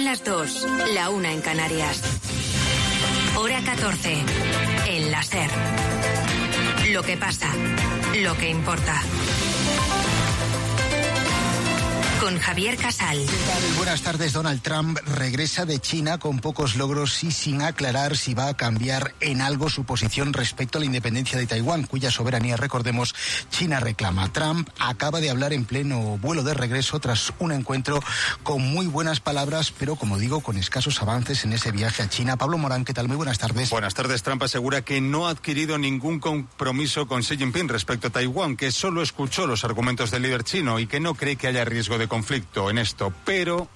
las 2, la 1 en Canarias. Hora 14, en la SER. Lo que pasa, lo que importa. Con Javier Casal. ¿Qué tal? Buenas tardes. Donald Trump regresa de China con pocos logros y sin aclarar si va a cambiar en algo su posición respecto a la independencia de Taiwán, cuya soberanía, recordemos, China reclama. Trump acaba de hablar en pleno vuelo de regreso tras un encuentro con muy buenas palabras, pero, como digo, con escasos avances en ese viaje a China. Pablo Morán, ¿qué tal? Muy buenas tardes. Buenas tardes. Trump asegura que no ha adquirido ningún compromiso con Xi Jinping respecto a Taiwán, que solo escuchó los argumentos del líder chino y que no cree que haya riesgo de conflicto en esto, pero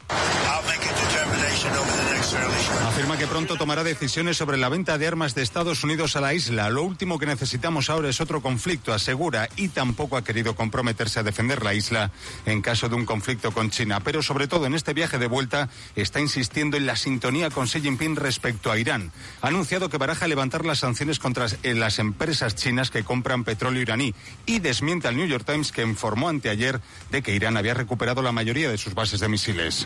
afirma que pronto tomará decisiones sobre la venta de armas de Estados Unidos a la isla. Lo último que necesitamos ahora es otro conflicto, asegura, y tampoco ha querido comprometerse a defender la isla en caso de un conflicto con China. Pero sobre todo en este viaje de vuelta está insistiendo en la sintonía con Xi Jinping respecto a Irán. Ha anunciado que baraja levantar las sanciones contra las empresas chinas que compran petróleo iraní y desmiente al New York Times, que informó anteayer de que Irán había recuperado la mayoría de sus bases de misiles.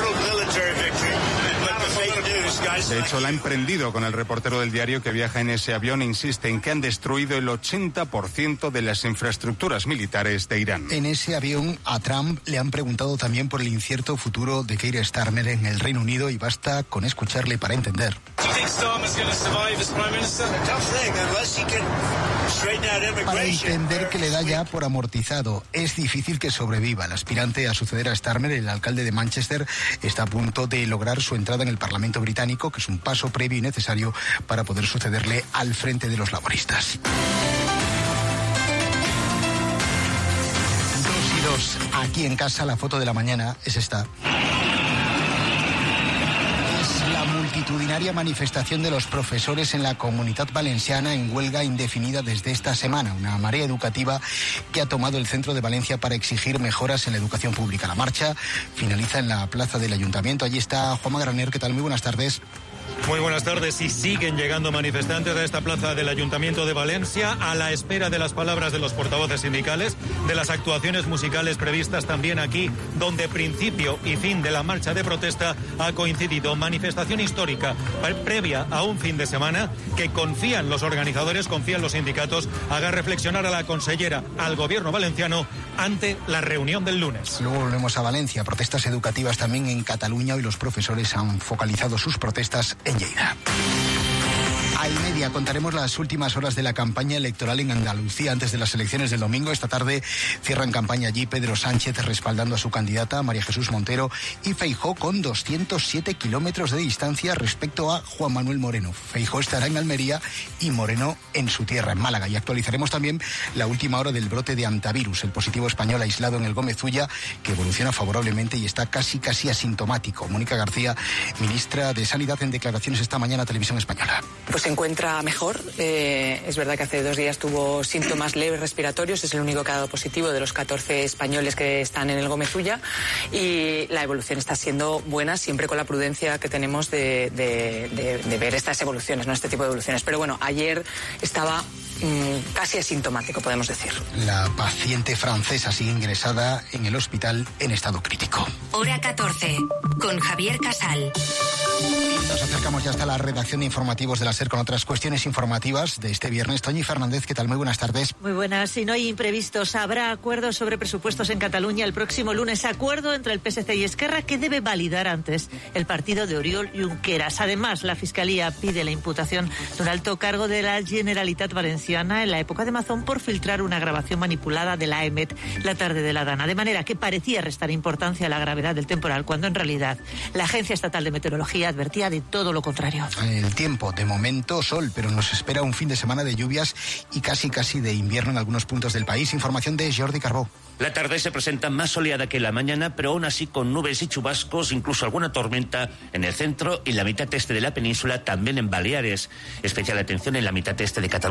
De hecho, la ha emprendido con el reportero del diario que viaja en ese avión e insiste en que han destruido el 80% de las infraestructuras militares de Irán. En ese avión a Trump le han preguntado también por el incierto futuro de Keir Starmer en el Reino Unido y basta con escucharle para entender. Para entender que le da ya por amortizado. Es difícil que sobreviva. El aspirante a suceder a Starmer, el alcalde de Manchester, está a punto de lograr su entrada en el Parlamento británico, que es un paso previo y necesario para poder sucederle al frente de los laboristas. 2 y 2. Aquí en casa la foto de la mañana es esta. Multitudinaria manifestación de los profesores en la Comunitat Valenciana en huelga indefinida desde esta semana. Una marea educativa que ha tomado el centro de Valencia para exigir mejoras en la educación pública. La marcha finaliza en la plaza del Ayuntamiento. Allí está Juanma Graner. ¿Qué tal? Muy buenas tardes. Muy buenas tardes. Y siguen llegando manifestantes a esta plaza del Ayuntamiento de Valencia a la espera de las palabras de los portavoces sindicales, de las actuaciones musicales previstas también aquí, donde principio y fin de la marcha de protesta ha coincidido. Manifestación histórica previa a un fin de semana que confían los organizadores, confían los sindicatos, haga reflexionar a la consellera, al gobierno valenciano ante la reunión del lunes. Luego volvemos a Valencia. Protestas educativas también en Cataluña. Hoy los profesores han focalizado sus protestas en Lleida. A 1:30 contaremos las últimas horas de la campaña electoral en Andalucía antes de las elecciones del domingo. Esta tarde cierran campaña allí Pedro Sánchez respaldando a su candidata María Jesús Montero y Feijóo con 207 kilómetros de distancia respecto a Juan Manuel Moreno. Feijóo estará en Almería y Moreno en su tierra, en Málaga. Y actualizaremos también la última hora del brote de antivirus, el positivo español aislado en el Gómez Ulla, que evoluciona favorablemente y está casi asintomático. Mónica García, ministra de Sanidad, en declaraciones esta mañana a Televisión Española. Pues se encuentra mejor. Es verdad que hace 2 días tuvo síntomas leves respiratorios. Es el único que ha dado positivo de los 14 españoles que están en el Gómez Ulla. Y la evolución está siendo buena, siempre con la prudencia que tenemos de ver estas evoluciones, no este tipo de evoluciones. Pero bueno, ayer estaba casi asintomático, podemos decir. La paciente francesa sigue ingresada en el hospital en estado crítico. Hora 14, con Javier Casal. Nos acercamos ya hasta la redacción de informativos de la SER con otras cuestiones informativas de este viernes. Toñi Fernández, ¿qué tal? Muy buenas tardes. Muy buenas. Si no hay imprevistos, habrá acuerdos sobre presupuestos en Cataluña el próximo lunes. Acuerdo entre el PSC y Esquerra que debe validar antes el partido de Oriol Junqueras. Además, la Fiscalía pide la imputación de un alto cargo de la Generalitat Valenciana en la época de Mazón por filtrar una grabación manipulada de la EMET la tarde de la Dana. De manera que parecía restar importancia a la gravedad del temporal, cuando en realidad la Agencia Estatal de Meteorología advertía de todo lo contrario. El tiempo, de momento sol, pero nos espera un fin de semana de lluvias y casi de invierno en algunos puntos del país. Información de Jordi Carbó. La tarde se presenta más soleada que la mañana, pero aún así con nubes y chubascos, incluso alguna tormenta en el centro y la mitad este de la península, también en Baleares. Especial atención en la mitad este de Cataluña y Baleares.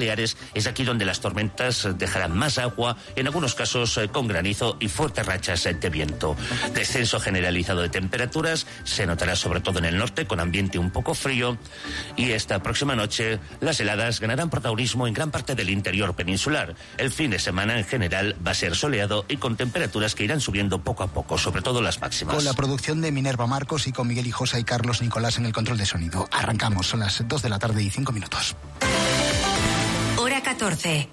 Baleares es aquí donde las tormentas dejarán más agua, en algunos casos con granizo y fuertes rachas de viento. Descenso generalizado de temperaturas se notará sobre todo en el norte, con ambiente un poco frío, y esta próxima noche las heladas ganarán protagonismo en gran parte del interior peninsular. El fin de semana en general va a ser soleado y con temperaturas que irán subiendo poco a poco, sobre todo las máximas. Con la producción de Minerva Marcos y con Miguel Hijosa y Carlos Nicolás en el control de sonido. Arrancamos, son las 2 de la tarde y 5 minutos. Hora 14.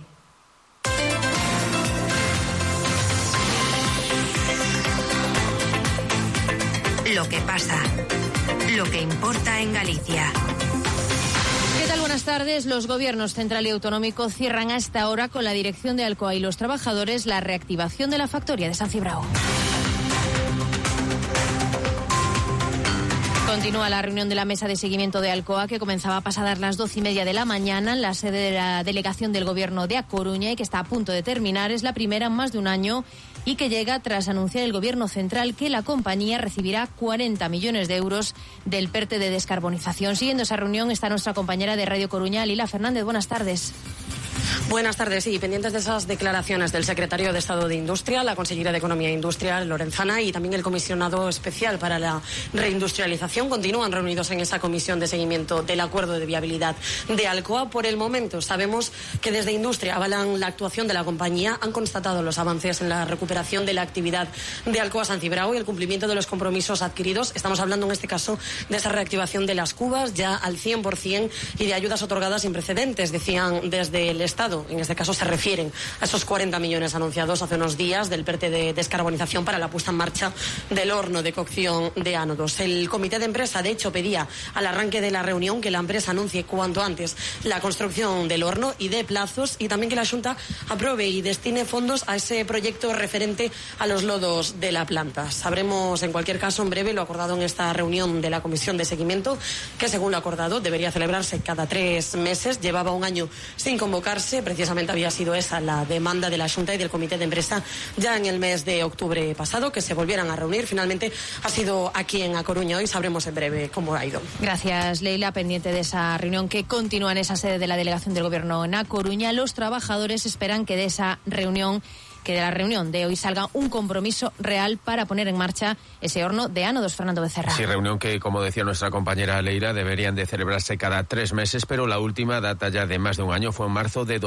Lo que pasa, lo que importa en Galicia. ¿Qué tal? Buenas tardes. Los gobiernos central y autonómico cierran a esta hora con la dirección de Alcoa y los trabajadores la reactivación de la factoría de San Cibrao. Continúa la reunión de la mesa de seguimiento de Alcoa, que comenzaba pasadas las 12:30 de la mañana en la sede de la delegación del gobierno de A Coruña y que está a punto de terminar. Es la primera en más de un año y que llega tras anunciar el gobierno central que la compañía recibirá 40 millones de euros del PERTE de descarbonización. Siguiendo esa reunión está nuestra compañera de Radio Coruña, Lila Fernández. Buenas tardes. Buenas tardes. Sí, pendientes de esas declaraciones del secretario de Estado de Industria, la consejera de Economía e Industria, Lorenzana, y también el comisionado especial para la reindustrialización, continúan reunidos en esa comisión de seguimiento del acuerdo de viabilidad de Alcoa. Por el momento sabemos que desde Industria avalan la actuación de la compañía, han constatado los avances en la recuperación de la actividad de Alcoa San Cibrao y el cumplimiento de los compromisos adquiridos. Estamos hablando en este caso de esa reactivación de las cubas ya al 100% y de ayudas otorgadas sin precedentes, decían desde el Estado. En este caso se refieren a esos 40 millones anunciados hace unos días del PERTE de descarbonización para la puesta en marcha del horno de cocción de ánodos. El comité de empresa, de hecho, pedía al arranque de la reunión que la empresa anuncie cuanto antes la construcción del horno y dé plazos, y también que la Xunta apruebe y destine fondos a ese proyecto referente a los lodos de la planta. Sabremos en cualquier caso en breve lo acordado en esta reunión de la comisión de seguimiento, que según lo acordado debería celebrarse cada 3 meses. Llevaba un año sin convocarse. Precisamente había sido esa la demanda de la Xunta y del comité de empresa ya en el mes de octubre pasado, que se volvieran a reunir. Finalmente ha sido aquí en A Coruña. Hoy sabremos en breve cómo ha ido. Gracias, Leila. Pendiente de esa reunión que continúa en esa sede de la delegación del gobierno en A Coruña. Los trabajadores esperan que de esa reunión, que de la reunión de hoy salga un compromiso real para poner en marcha ese horno de ánodos. Fernando Becerra. Sí, reunión que, como decía nuestra compañera Leira, deberían de celebrarse cada 3 meses, pero la última data ya de más de un año fue en marzo de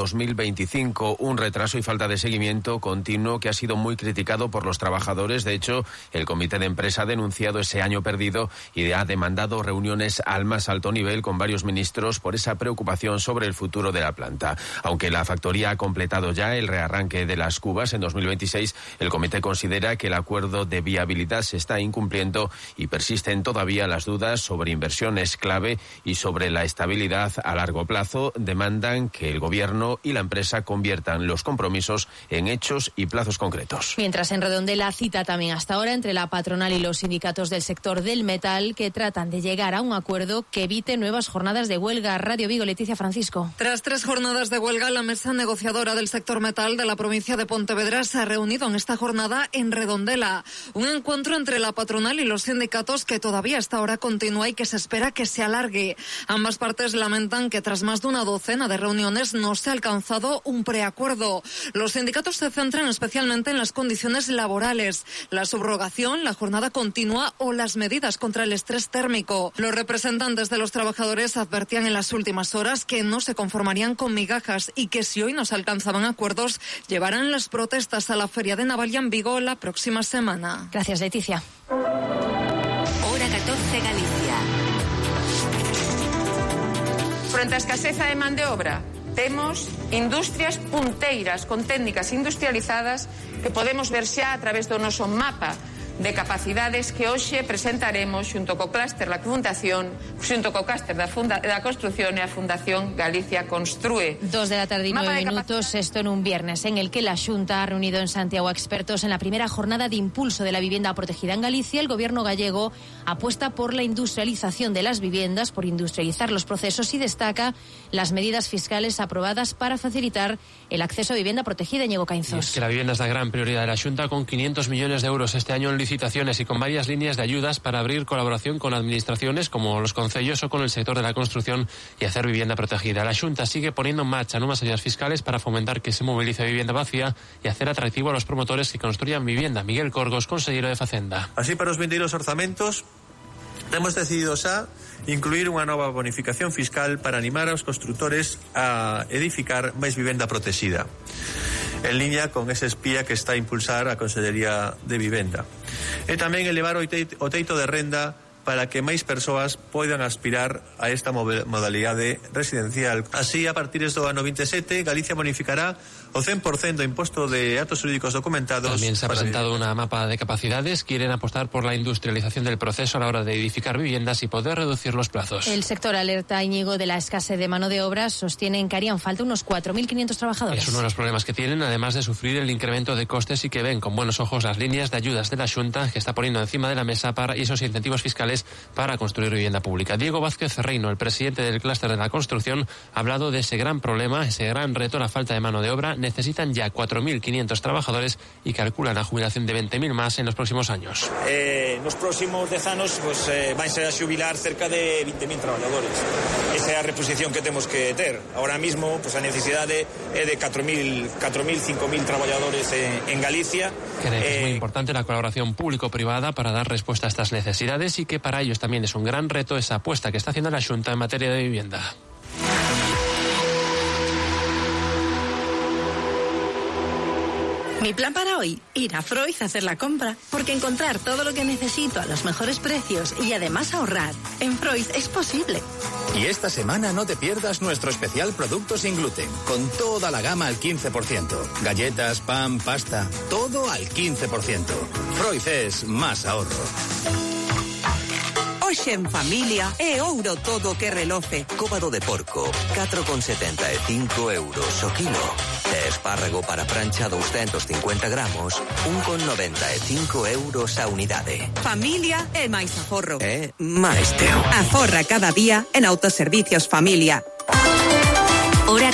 2025. Un retraso y falta de seguimiento continuo que ha sido muy criticado por los trabajadores. De hecho, el comité de empresa ha denunciado ese año perdido y ha demandado reuniones al más alto nivel con varios ministros por esa preocupación sobre el futuro de la planta. Aunque la factoría ha completado ya el rearranque de las cubas en 2026, el comité considera que el acuerdo de viabilidad se está incumpliendo y persisten todavía las dudas sobre inversiones clave y sobre la estabilidad a largo plazo. Demandan que el gobierno y la empresa conviertan los compromisos en hechos y plazos concretos. Mientras en Redondela cita también hasta ahora entre la patronal y los sindicatos del sector del metal, que tratan de llegar a un acuerdo que evite nuevas jornadas de huelga. Radio Vigo, Leticia Francisco. Tras 3 jornadas de huelga, la mesa negociadora del sector metal de la provincia de Pontevedra se ha reunido en esta jornada en Redondela. Un encuentro entre la patronal y los sindicatos que todavía hasta ahora continúa y que se espera que se alargue. Ambas partes lamentan que tras más de una docena de reuniones no se ha alcanzado un preacuerdo. Los sindicatos se centran especialmente en las condiciones laborales, la subrogación, la jornada continua o las medidas contra el estrés térmico. Los representantes de los trabajadores advertían en las últimas horas que no se conformarían con migajas y que si hoy no se alcanzaban acuerdos, llevarán las protestas a la Feria de Navalia en Vigo la próxima semana. Gracias, Leticia. Hora 14, Galicia. Frente á escaseza de man de obra, temos industrias punteiras con técnicas industrializadas que podemos ver xa a través do noso mapa de capacidades que hoxe presentaremos xunto co clúster da Fundación, xunto co clúster da Construción e a Fundación Galicia Construe. 2 de la tarde y 9 minutos, esto en un viernes en el que la Xunta ha reunido en Santiago a expertos en la primera jornada de impulso de la vivienda protegida en Galicia. El gobierno gallego apuesta por la industrialización de las viviendas, por industrializar los procesos y destaca las medidas fiscales aprobadas para facilitar el acceso a vivienda protegida. Íñigo Cainzos. Es que la vivienda es la gran prioridad de la Xunta, con 500 millones de euros este año en licitaciones y con varias líneas de ayudas para abrir colaboración con administraciones como los concellos o con el sector de la construcción y hacer vivienda protegida. La Xunta sigue poniendo en marcha nuevas ayudas fiscales para fomentar que se movilice vivienda vacía y hacer atractivo a los promotores que construyan vivienda. Miguel Corgos, consejero de Facenda. Así, para os vindeiros orzamentos, hemos decidido xa incluir unha nova bonificación fiscal para animar aos constructores a edificar máis vivenda protexida, en liña con ese espía que está a impulsar a Consellería de Vivenda. E tamén elevar o teito de renda para que máis persoas poidan aspirar a esta modalidade residencial. Así, a partir do ano 27, Galicia bonificará o 100% do imposto de actos jurídicos documentados. También se ha presentado una mapa de capacidades. Quieren apostar por la industrialización del proceso a la hora de edificar viviendas y poder reducir los plazos. El sector alerta, Íñigo, de la escasez de mano de obra. Sostienen que harían falta unos 4.500 trabajadores. Es uno de los problemas que tienen, además de sufrir el incremento de costes, y que ven con buenos ojos las líneas de ayudas de la Xunta, que está poniendo encima de la mesa para esos incentivos fiscales para construir vivienda pública. Diego Vázquez Reino, el presidente del clúster de la construcción, ha hablado de ese gran problema, ese gran reto, la falta de mano de obra. Necesitan ya 4.500 trabajadores y calculan la jubilación de 20.000 más en los próximos años. Nos próximos 10 anos van a xubilar cerca de 20.000 trabajadores. Esa é a reposición que temos que ter. Ahora mismo, a necesidade é de 4.000, 5.000 trabajadores en Galicia. Cree que es muy importante la colaboración público-privada para dar respuesta a estas necesidades y que para ellos también es un gran reto esa apuesta que está haciendo la Xunta en materia de vivienda. Mi plan para hoy, ir a Freud a hacer la compra, porque encontrar todo lo que necesito a los mejores precios y además ahorrar en Freud es posible. Y esta semana no te pierdas nuestro especial producto sin gluten, con toda la gama al 15%. Galletas, pan, pasta, todo al 15%. Freud es más ahorro. Hoxe en familia é ouro todo que reloce. Cóbado de porco, 4,75 euros o kilo. E espárrago para prancha 250 gramos, 1,95 euros a unidade. Familia é máis aforro. É máis teu. Aforra cada día en Autoservicios Familia. Hora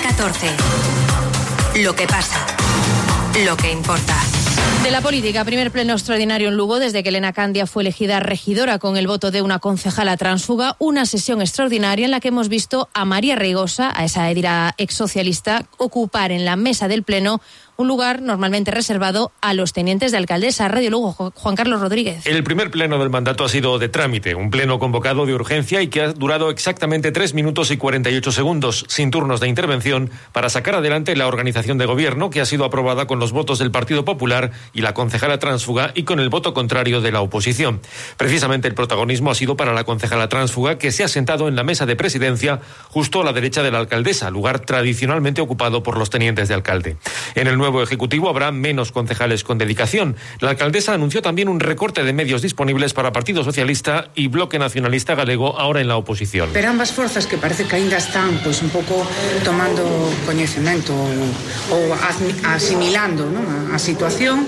14. Lo que pasa. Lo que importa. De la política, primer pleno extraordinario en Lugo desde que Elena Candia fue elegida regidora con el voto de una concejala tránsfuga, una sesión extraordinaria en la que hemos visto a María Reigosa, a esa edila exsocialista, ocupar en la mesa del pleno un lugar normalmente reservado a los tenientes de alcaldesa. Radio Lugo, Juan Carlos Rodríguez. El primer pleno del mandato ha sido de trámite, un pleno convocado de urgencia y que ha durado exactamente 3 minutos y 48 segundos, sin turnos de intervención, para sacar adelante la organización de gobierno que ha sido aprobada con los votos del Partido Popular y la concejala tránsfuga y con el voto contrario de la oposición. Precisamente el protagonismo ha sido para la concejala tránsfuga, que se ha sentado en la mesa de presidencia justo a la derecha de la alcaldesa, lugar tradicionalmente ocupado por los tenientes de alcalde. En el nuevo ejecutivo habrá menos concejales con dedicación. La alcaldesa anunció también un recorte de medios disponibles para Partido Socialista y Bloque Nacionalista Galego, ahora en la oposición. Pero ambas forzas que parece que ainda están un pouco tomando coñecemento ou asimilando, ¿no?, a situación,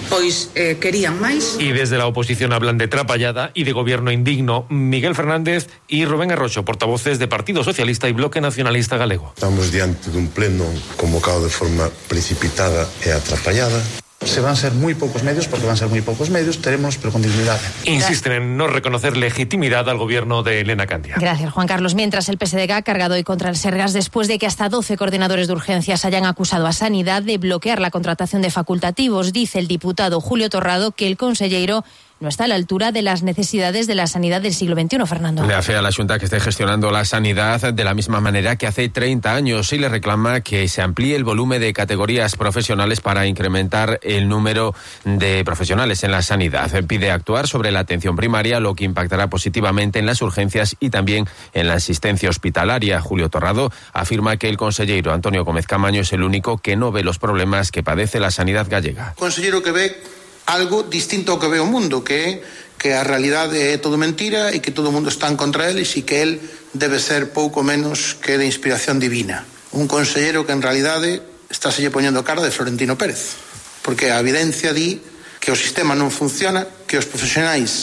querían máis. Y desde la oposición hablan de trapallada y de gobierno indigno. Miguel Fernández y Rubén Arrocho, portavoces de Partido Socialista y Bloque Nacionalista Galego. Estamos diante dun pleno convocado de forma precipitada e atrapallada. Se van a ser muy pocos medios, porque van a ser muy pocos medios, tenemos pero con dignidad. Insisten en no reconocer legitimidad al gobierno de Elena Candia. Gracias, Juan Carlos. Mientras el PSDG ha cargado hoy contra el Sergas después de que hasta 12 coordinadores de urgencias hayan acusado a Sanidad de bloquear la contratación de facultativos. Dice el diputado Julio Torrado que el consellero no está a la altura de las necesidades de la sanidad del siglo XXI, Fernando. Le afea a la Xunta que esté gestionando la sanidad de la misma manera que hace 30 años y le reclama que se amplíe el volumen de categorías profesionales para incrementar el número de profesionales en la sanidad. Pide actuar sobre la atención primaria, lo que impactará positivamente en las urgencias y también en la asistencia hospitalaria. Julio Torrado afirma que el consellero Antonio Gómez Camaño es el único que no ve los problemas que padece la sanidad gallega. Consellero que ve algo distinto ao que ve o mundo, que a realidade é todo mentira e que todo o mundo está en contra deles e que el debe ser pouco menos que de inspiración divina. Un consellero que en realidade está se lle poñendo cara de Florentino Pérez, porque a evidencia di que o sistema non funciona, que os profesionais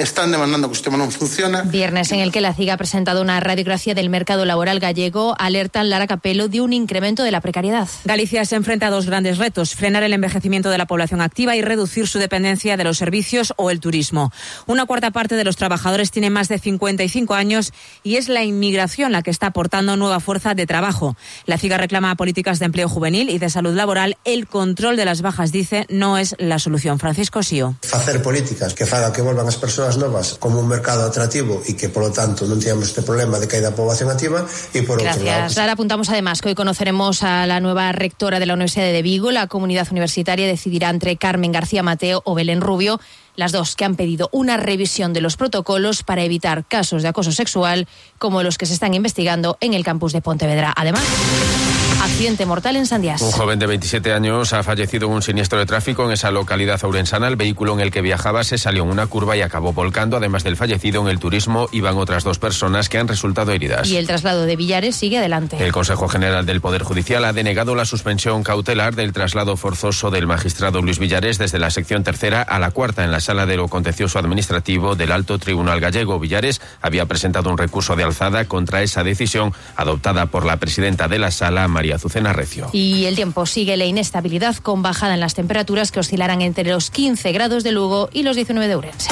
están demandando que o sistema non funciona. Viernes en el que la CIG ha presentado una radiografía del mercado laboral gallego, alertan Lara Capello de un incremento de la precariedad. Galicia se enfrenta a dos grandes retos: frenar el envejecimiento de la población activa y reducir su dependencia de los servicios o el turismo. Una cuarta parte de los trabajadores tiene más de 55 años y es la inmigración la que está aportando nueva fuerza de trabajo. La CIG reclama políticas de empleo juvenil y de salud laboral. El control de las bajas, dice, no es la solución. Francisco Sío. Facer políticas que fagan que volvan as persoas novas como un mercado atractivo y que, por lo tanto, non teñamos este problema de caída da población activa. Y por Gracias, outro lado... Lara. Apuntamos además que hoy conoceremos a la nueva rectora de la Universidad de Vigo. La comunidad universitaria decidirá entre Carmen García Mateo o Belén Rubio, las dos que han pedido una revisión de los protocolos para evitar casos de acoso sexual como los que se están investigando en el campus de Pontevedra. Además, accidente mortal en Sandiás. Un joven de 27 años ha fallecido en un siniestro de tráfico en esa localidad ourensana. El vehículo en el que viajaba se salió en una curva y acabó volcando. Además del fallecido, en el turismo iban otras 2 personas que han resultado heridas. Y el traslado de Villares sigue adelante. El Consejo General del Poder Judicial ha denegado la suspensión cautelar del traslado forzoso del magistrado Luis Villares desde la sección tercera a la cuarta en la sala de lo contencioso administrativo del Alto Tribunal Gallego. Villares había presentado un recurso de alzada contra esa decisión adoptada por la presidenta de la sala, María Azucena Recio. Y el tiempo sigue la inestabilidad, con bajada en las temperaturas que oscilarán entre los 15 grados de Lugo y los 19 de Ourense.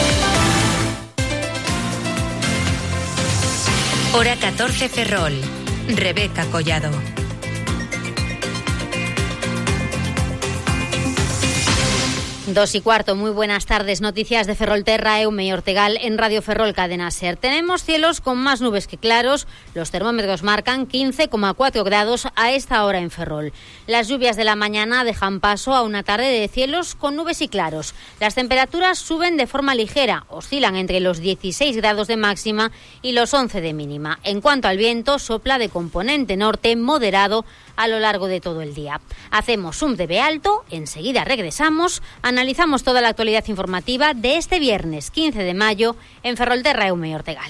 Hora 14 Ferrol. Rebeca Collado. 2:15, muy buenas tardes. Noticias de Ferrolterra, Eume y Ortegal en Radio Ferrol Cadena SER. Tenemos cielos con más nubes que claros. Los termómetros marcan 15,4 grados a esta hora en Ferrol. Las lluvias de la mañana dejan paso a una tarde de cielos con nubes y claros. Las temperaturas suben de forma ligera, oscilan entre los 16 grados de máxima y los 11 de mínima. En cuanto al viento, sopla de componente norte moderado a lo largo de todo el día. Hacemos un debe alto, enseguida regresamos, analizamos toda la actualidad informativa de este viernes 15 de mayo en Ferrolterra, Eume y Ortegal.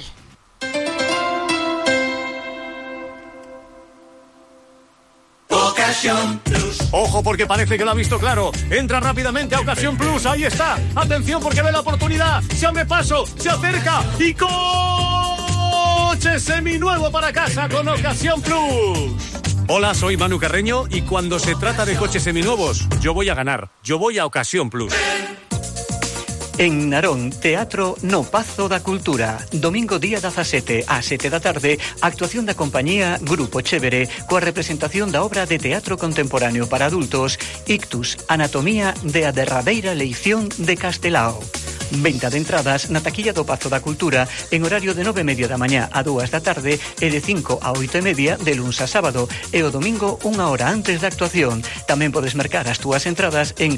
Ocasión Plus. Ojo, porque parece que lo ha visto claro. Entra rápidamente a Ocasión Plus. Ahí está. Atención, porque ve la oportunidad. Se abre paso, se acerca y coche seminuevo para casa con Ocasión Plus. Hola, soy Manu Carreño y cuando se trata de coches seminuevos, yo voy a ganar. Yo voy a Ocasión Plus. En Narón, Teatro No Pazo da Cultura. Domingo día 17 a 7 da tarde, actuación da compañía Grupo Chévere coa representación da obra de teatro contemporáneo para adultos Ictus, Anatomía de a derradeira lección de Castelao. Venta de entradas na taquilla do Pazo da Cultura en horario de 9:30 da mañá a 2 da tarde e de 5 a 8:30 de luns a sábado e o domingo unha hora antes da actuación. Tamén podes mercar as túas entradas en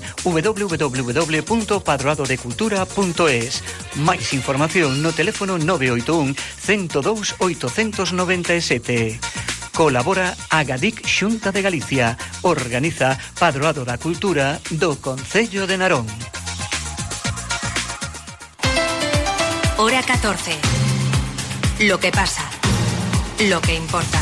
www.padroadodecultura.es. Máis información no teléfono 981 102 897. Colabora Agadic Xunta de Galicia. Organiza Padroado da Cultura do Concello de Narón. Hora 14. Lo que pasa. Lo que importa.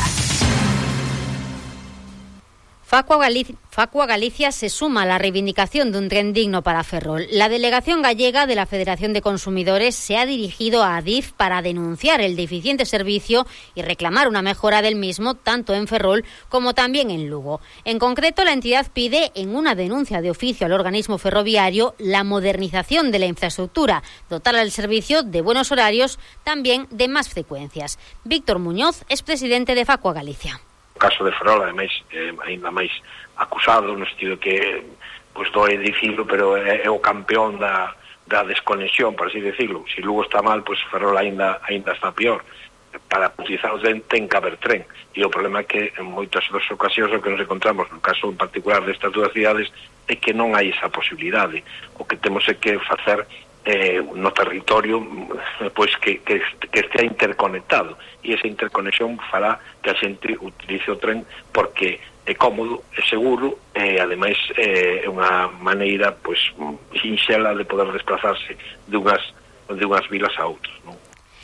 Facua Galicia se suma a la reivindicación de un tren digno para Ferrol. La delegación gallega de la Federación de Consumidores se ha dirigido a Adif para denunciar el deficiente servicio y reclamar una mejora del mismo tanto en Ferrol como también en Lugo. En concreto, la entidad pide en una denuncia de oficio al organismo ferroviario la modernización de la infraestructura, dotar al servicio de buenos horarios, también de más frecuencias. Víctor Muñoz es presidente de Facua Galicia. O caso de Ferrol, ademais, ainda máis acusado no sentido que pois doe dicilo, pero é o campeón da desconexión, por así decirlo. Se Lugo está mal, pois Ferrol ainda está peor. Para utilizar o tren ten que haber tren, e o problema é que en moitas das ocasións o que nos encontramos no caso en particular destas dúas cidades é que non hai esa posibilidade. O que temos é que facer no territorio pois que estea interconectado, e esa interconexión fará que a xente utilice o tren porque é cómodo, é seguro e ademais é unha maneira pois sinxela de poder desplazarse de unhas vilas a outras, non?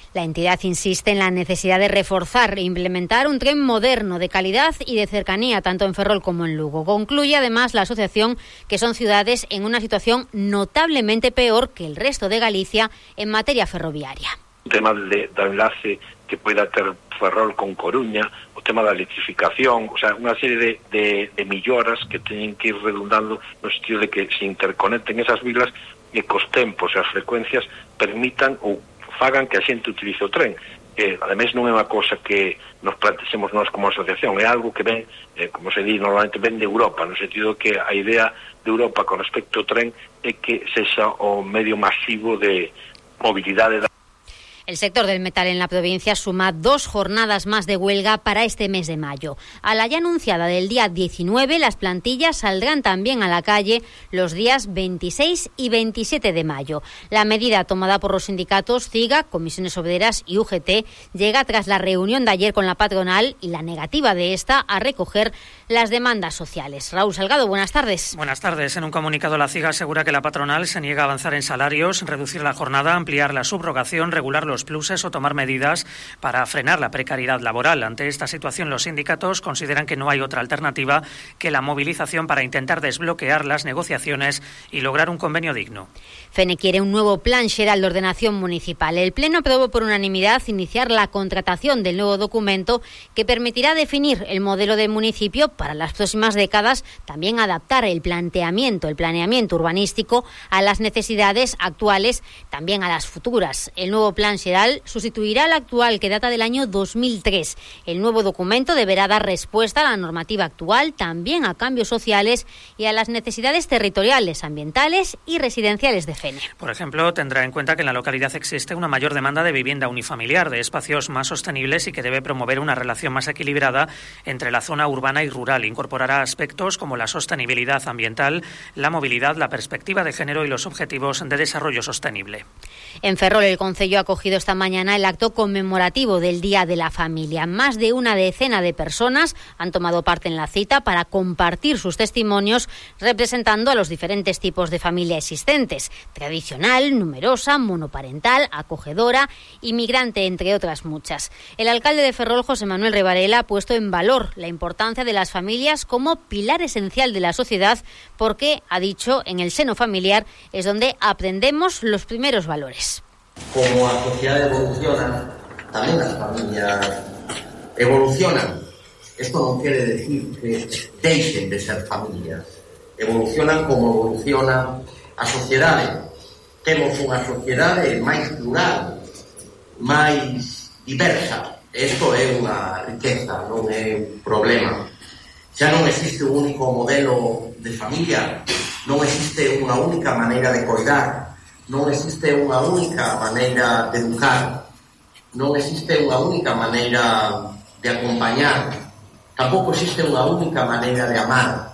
La entidad insiste en la necesidad de reforzar e implementar un tren moderno, de calidad y de cercanía, tanto en Ferrol como en Lugo. Concluye además la asociación que son ciudades en una situación notablemente peor que el resto de Galicia en materia ferroviaria. O tema do enlace que poida ter Ferrol con Coruña, o tema da electrificación, o sea, unha serie de melloras que teñen que ir redundando no sentido de que se interconecten esas vilas e que os tempos e as frecuencias permitan ou fagan que a xente utilice o tren. Ademais non é unha cosa que nos plantexemos nós como asociación, é algo que ven, como se di normalmente, ven de Europa, no sentido que a idea de Europa con respecto ao tren é que sexa o medio masivo de mobilidade da. El sector del metal en la provincia suma 2 jornadas más de huelga para este mes de mayo. A la ya anunciada del día 19, las plantillas saldrán también a la calle los días 26 y 27 de mayo. La medida tomada por los sindicatos CIGA, Comisiones Obreras y UGT llega tras la reunión de ayer con la patronal y la negativa de esta a recoger las demandas sociales. Raúl Salgado, buenas tardes. Buenas tardes. En un comunicado, la CIGA asegura que la patronal se niega a avanzar en salarios, reducir la jornada, ampliar la subrogación, regular los pluses o tomar medidas para frenar la precariedad laboral. Ante esta situación, los sindicatos consideran que no hay otra alternativa que la movilización para intentar desbloquear las negociaciones y lograr un convenio digno. FENE quiere un nuevo plan xeral de ordenación municipal. El Pleno aprobó por unanimidad iniciar la contratación del nuevo documento que permitirá definir el modelo de municipio para las próximas décadas, también adaptar el planeamiento urbanístico a las necesidades actuales, también a las futuras. El nuevo plan xeral sustituirá al actual, que data del año 2003. El nuevo documento deberá dar respuesta a la normativa actual, también a cambios sociales y a las necesidades territoriales, ambientales y residenciales de FENE. Por ejemplo, tendrá en cuenta que en la localidad existe una mayor demanda de vivienda unifamiliar, de espacios más sostenibles y que debe promover una relación más equilibrada entre la zona urbana y rural. Incorporará aspectos como la sostenibilidad ambiental, la movilidad, la perspectiva de género y los objetivos de desarrollo sostenible. En Ferrol, el concello ha acogido esta mañana el acto conmemorativo del Día de la Familia. Más de una decena de personas han tomado parte en la cita para compartir sus testimonios representando a los diferentes tipos de familia existentes: tradicional, numerosa, monoparental, acogedora, inmigrante, entre otras muchas. El alcalde de Ferrol, José Manuel Revarela, ha puesto en valor la importancia de las familias como pilar esencial de la sociedad porque, ha dicho, en el seno familiar es donde aprendemos los primeros valores. Como a sociedade evoluciona, tamén as familias evolucionan. Isto non quere decir que deixen de ser familias. Evolucionan como evoluciona a sociedade. Temos unha sociedade máis plural, máis diversa. Isto é unha riqueza, non é un problema. Xa non existe un único modelo de familia, non existe unha única maneira de coidar, non existe unha única maneira de educar, non existe unha única maneira de acompañar, tampouco existe unha única maneira de amar.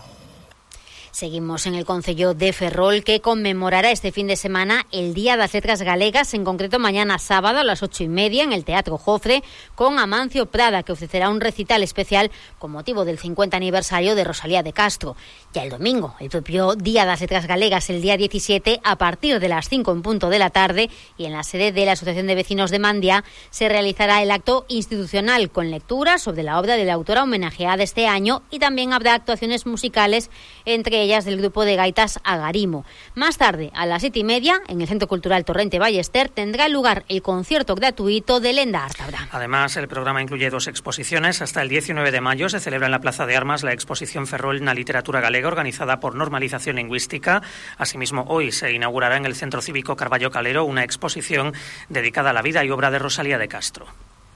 Seguimos en el concello de Ferrol, que conmemorará este fin de semana el Día das Letras Galegas, en concreto mañana sábado a las 8:30 en el Teatro Jofre, con Amancio Prada, que ofrecerá un recital especial con motivo del 50 aniversario de Rosalía de Castro. Ya el domingo, el propio Día das Letras Galegas, el día 17, a partir de las 5 en punto de la tarde, y en la sede de la Asociación de Vecinos de Mandia, se realizará el acto institucional con lectura sobre la obra de la autora homenajeada este año, y también habrá actuaciones musicales, entre ellas del grupo de gaitas Agarimo. Más tarde, a las 7:30, en el Centro Cultural Torrente Ballester, tendrá lugar el concierto gratuito de Lenda Ártabra. Además, el programa incluye 2 exposiciones. Hasta el 19 de mayo se celebra en la Plaza de Armas la exposición Ferrol na Literatura Galega, organizada por Normalización Lingüística. Asimismo, hoy se inaugurará en el Centro Cívico Carballo Calero una exposición dedicada a la vida y obra de Rosalía de Castro.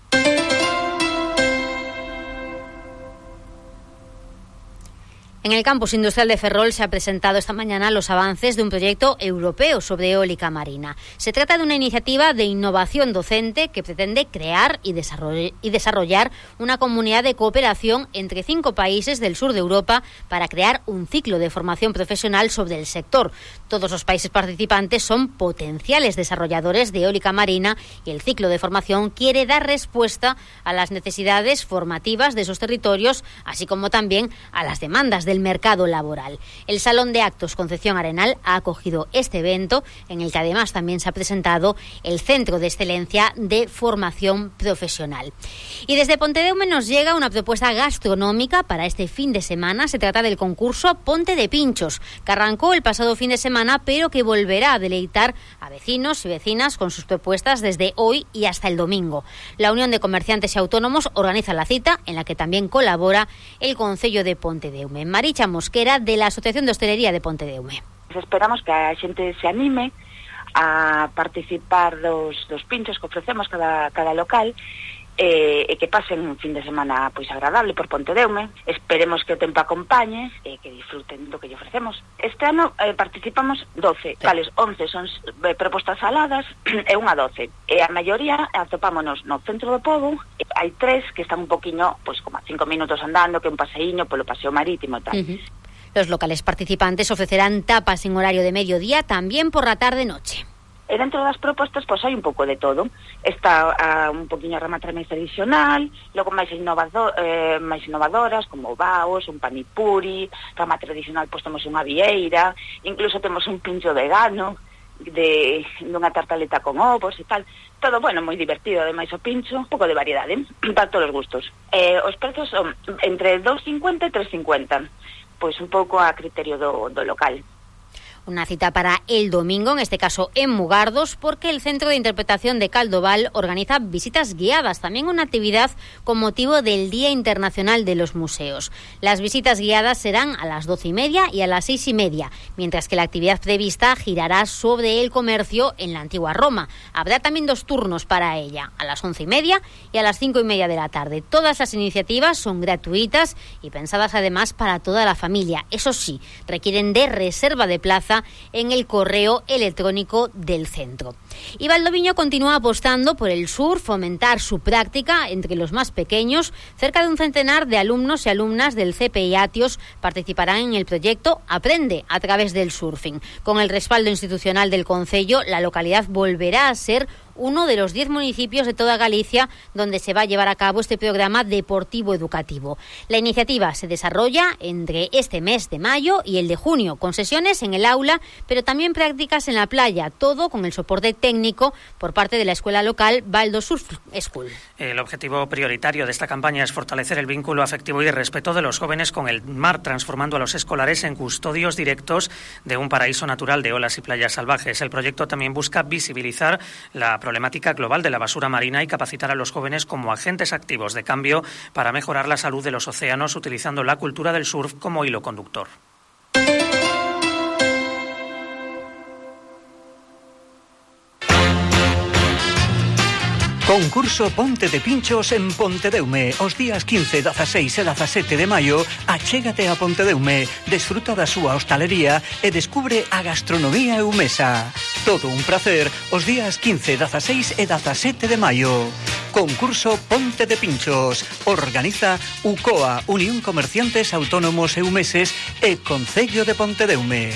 En el campus industrial de Ferrol se ha presentado esta mañana los avances de un proyecto europeo sobre eólica marina. Se trata de una iniciativa de innovación docente que pretende crear y desarrollar una comunidad de cooperación entre 5 países del sur de Europa para crear un ciclo de formación profesional sobre el sector. Todos los países participantes son potenciales desarrolladores de eólica marina y el ciclo de formación quiere dar respuesta a las necesidades formativas de esos territorios, así como también a las demandas del mercado laboral. El Salón de Actos Concepción Arenal ha acogido este evento, en el que además también se ha presentado el Centro de Excelencia de Formación Profesional. Y desde Pontedeume nos llega una propuesta gastronómica para este fin de semana. Se trata del concurso Ponte de Pinchos, que arrancó el pasado fin de semana, pero que volverá a deleitar a vecinos y vecinas con sus propuestas desde hoy y hasta el domingo. La Unión de Comerciantes y Autónomos organiza la cita, en la que también colabora el Concello de Pontedeume. Maricha Mosquera, de la Asociación de Hostelería de Pontedeume. Esperamos que a xente se anime a participar dos pinchos que ofrecemos cada local, e que pasen un fin de semana pois agradable por Pontedeume. Esperemos que o tempo acompañe e que disfruten do que lle ofrecemos. Este ano participamos 12, cales 11 son propostas saladas e unha 12. E a maioría atopámonos no centro do pobo. Hai 3 que están un poquinho, pois como a 5 minutos andando, que un paseíño polo paseo marítimo e tal. Los locales participantes ofrecerán tapas en horario de mediodía, también por la tarde-noche. E dentro das propostas, pois hai un pouco de todo. Está un poquinho a remate máis tradicional, logo máis innovadoras, como baos, un panipuri, rama tradicional, pois temos unha vieira, incluso temos un pincho vegano, dunha tartaleta con ovos e tal. Todo, bueno, moi divertido, ademais o pincho, un pouco de variedade, para todos os gustos. Os prezos son entre 2,50 e 3,50. Pois un pouco a criterio do local. Una cita para el domingo, en este caso en Mugardos, porque el Centro de Interpretación de Caldoval organiza visitas guiadas, también una actividad con motivo del Día Internacional de los Museos. Las visitas guiadas serán a las 12:30 y a las 6:30, mientras que la actividad prevista girará sobre el comercio en la antigua Roma. Habrá también 2 turnos para ella, a las 11:30 y a las 5:30 de la tarde. Todas las iniciativas son gratuitas y pensadas además para toda la familia. Eso sí, requieren de reserva de plaza en el correo electrónico del centro. Y Valdoviño continúa apostando por el surf, fomentar su práctica entre los más pequeños. Cerca de un centenar de alumnos y alumnas del CPI Atios participarán en el proyecto Aprende a través del surfing. Con el respaldo institucional del Concello, la localidad volverá a ser uno de los 10 municipios de toda Galicia donde se va a llevar a cabo este programa deportivo educativo. La iniciativa se desarrolla entre este mes de mayo y el de junio, con sesiones en el aula, pero también prácticas en la playa, todo con el soporte técnico por parte de la escuela local Baldo Surf School. El objetivo prioritario de esta campaña es fortalecer el vínculo afectivo y de respeto de los jóvenes con el mar, transformando a los escolares en custodios directos de un paraíso natural de olas y playas salvajes. El proyecto también busca visibilizar la problemática global de la basura marina y capacitar a los jóvenes como agentes activos de cambio para mejorar la salud de los océanos, utilizando la cultura del surf como hilo conductor. Concurso Ponte de Pinchos en Pontedeume. Os días 15, 16 e 17 de maio, achégate a Pontedeume, desfruta da súa hostalería e descubre a gastronomía eumesa. Todo un placer os días 15, 16 e 17 de maio. Concurso Ponte de Pinchos. Organiza UCOA, Unión Comerciantes Autónomos Eumeses e Concello de Pontedeume.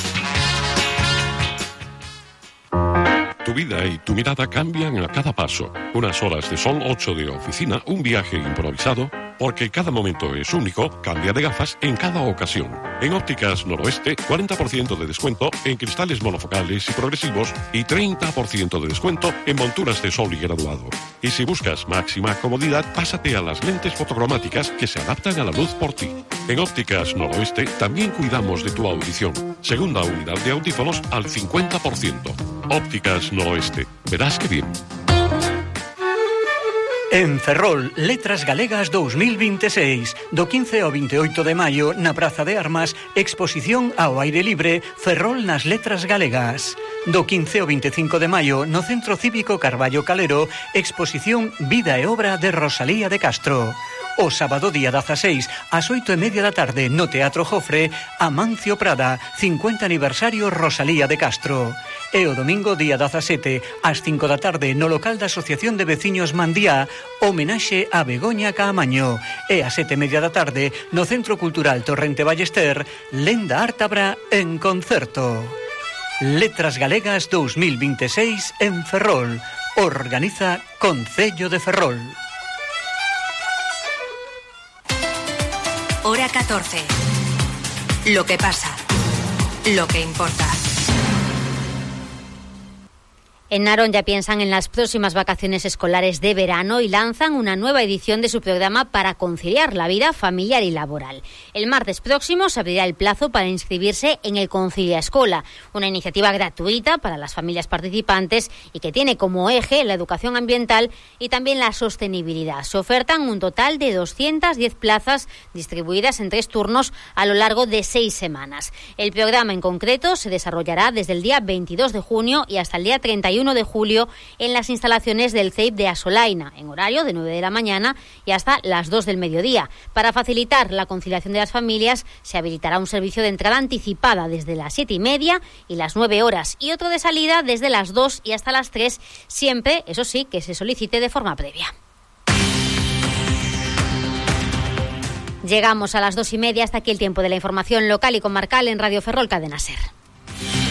Tu vida y tu mirada cambian a cada paso. Unas horas de sol, 8 de oficina, un viaje improvisado. Porque cada momento es único, cambia de gafas en cada ocasión. En Ópticas Noroeste, 40% de descuento en cristales monofocales y progresivos y 30% de descuento en monturas de sol y graduado. Y si buscas máxima comodidad, pásate a las lentes fotocromáticas que se adaptan a la luz por ti. En Ópticas Noroeste también cuidamos de tu audición. Segunda unidad de audífonos al 50%. Ópticas Noroeste. Verás que bien. En Ferrol, Letras Galegas 2026. Do 15 ao 28 de maio, na Praza de Armas, exposición ao aire libre Ferrol nas Letras Galegas. Do 15 ao 25 de maio, no Centro Cívico Carballo Calero, exposición Vida e Obra de Rosalía de Castro. O sábado día 16, ás 8:30 da tarde, no Teatro Jofre, Amancio Prada, 50 aniversario Rosalía de Castro. E o domingo día 17, ás 5 da tarde, no local da Asociación de Veciños Mandía, homenaxe a Begoña Caamaño. E ás 7:30 da tarde, no Centro Cultural Torrente Ballester, Lenda Ártabra en concerto. Letras Galegas 2026 en Ferrol. Organiza Concello de Ferrol. Hora 14. Lo que pasa. Lo que importa. En Narón ya piensan en las próximas vacaciones escolares de verano y lanzan una nueva edición de su programa para conciliar la vida familiar y laboral. El martes próximo se abrirá el plazo para inscribirse en el Concilia Escola, una iniciativa gratuita para las familias participantes y que tiene como eje la educación ambiental y también la sostenibilidad. Se ofertan un total de 210 plazas distribuidas en 3 turnos a lo largo de 6 semanas. El programa en concreto se desarrollará desde el día 22 de junio y hasta el día 31 de julio en las instalaciones del CEIP de Asolaina, en horario de 9 de la mañana y hasta las 2 del mediodía. Para facilitar la conciliación de las familias, se habilitará un servicio de entrada anticipada desde las 7:30 y las 9 horas y otro de salida desde las 2 y hasta las 3, siempre, eso sí, que se solicite de forma previa. Llegamos a las 2:30, hasta aquí el tiempo de la información local y comarcal en Radio Ferrol Cadena SER.